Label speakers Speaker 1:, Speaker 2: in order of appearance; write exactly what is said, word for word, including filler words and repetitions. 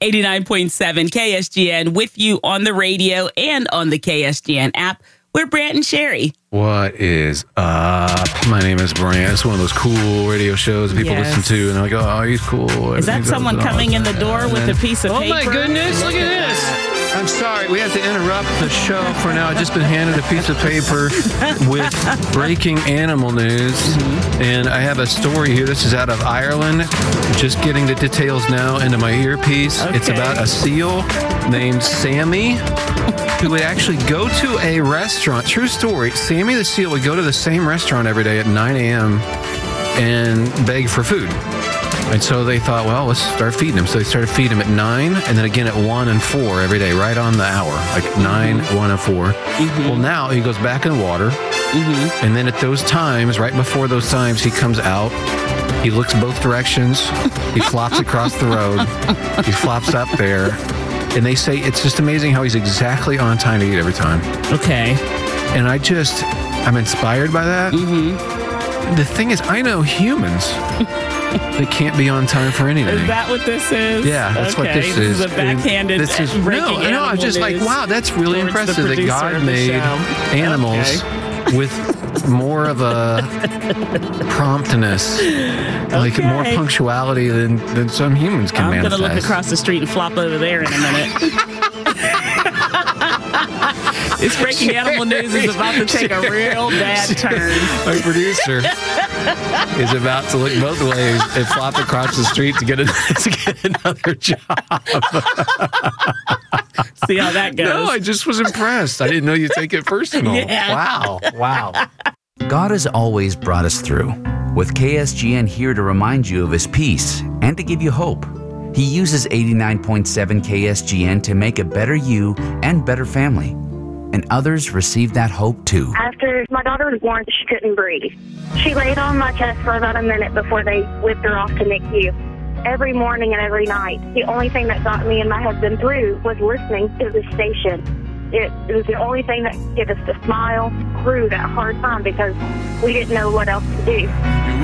Speaker 1: eighty-nine point seven K S G N with you on the radio and on the K S G N app. We're Brant and Sherry.
Speaker 2: What is up? My name is Brant. It's one of those cool radio shows that people
Speaker 1: Yes.
Speaker 2: listen to, and they're like, oh, he's cool.
Speaker 1: Is that
Speaker 2: Everything's
Speaker 1: someone
Speaker 2: awesome.
Speaker 1: coming in the door
Speaker 2: And
Speaker 1: with
Speaker 2: then-
Speaker 1: a piece of
Speaker 2: oh
Speaker 1: paper?
Speaker 2: my goodness, look at this. I'm sorry, we have to interrupt the show for now. I've just been handed a piece of paper with breaking animal news,
Speaker 1: Mm-hmm.
Speaker 2: and I have a story here. This is out of Ireland. Just getting the details now into my earpiece. It's
Speaker 1: Okay.
Speaker 2: about a seal named Sammy, who would actually go to a restaurant. True story. Sammy the seal would go to the same restaurant every day at nine a.m. and beg for food. And so they thought, well, let's start feeding him. So they started feeding him at nine, and then again at one and four every day, right on the hour, like nine, one, and four. Well, now he goes back in the water, and then at those times, right before those times, he comes out. He looks both directions. He flops across the road. He flops up there. And they say it's just amazing how he's exactly on time to eat every time.
Speaker 1: Okay.
Speaker 2: And I just, I'm inspired by that. Mm-hmm. The thing is, I know humans that can't be on time for anything.
Speaker 1: Is that what this is?
Speaker 2: Yeah, that's
Speaker 1: okay.
Speaker 2: what this,
Speaker 1: this
Speaker 2: is.
Speaker 1: is. a backhanded
Speaker 2: And this is,
Speaker 1: breaking
Speaker 2: no, no,
Speaker 1: animal
Speaker 2: I'm just like,
Speaker 1: news
Speaker 2: wow, that's really
Speaker 1: towards the
Speaker 2: impressive that
Speaker 1: producer
Speaker 2: God
Speaker 1: of the
Speaker 2: made
Speaker 1: show.
Speaker 2: animals
Speaker 1: Okay.
Speaker 2: with more of a promptness, like
Speaker 1: Okay.
Speaker 2: more punctuality than, than some humans can
Speaker 1: I'm going
Speaker 2: manifest.
Speaker 1: to look across the street and flop over there in a minute. This breaking animal news is about to take a real bad turn.
Speaker 2: Our producer is about to look both ways and flop across the street to get, a, to get another job.
Speaker 1: See how that goes.
Speaker 2: No, I just was impressed. I didn't know you take it personal.
Speaker 1: Yeah.
Speaker 2: Wow. Wow.
Speaker 3: God has always brought us through, with K S G N here to remind you of His peace and to give you hope. He uses eighty-nine point seven K S G N to make a better you and better family. And others receive that hope too.
Speaker 4: After my daughter was born, she couldn't breathe. She laid on my chest for about a minute before they whipped her off to N I C U. Every morning and every night, the only thing that got me and my husband through was listening to the station. It, it was the only thing that gave us to smile through that hard time because we didn't know what else to do.